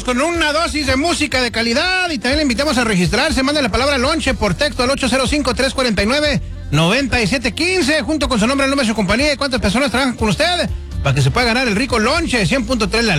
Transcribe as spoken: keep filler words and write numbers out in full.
con una dosis de música de calidad y también le invitamos a registrarse. Manda la palabra lonche por texto al ocho cero cinco, tres cuatro nueve, nueve siete uno cinco junto con su nombre, el nombre de su compañía y cuántas personas trabajan con usted para que se pueda ganar el rico lonche cien punto tres la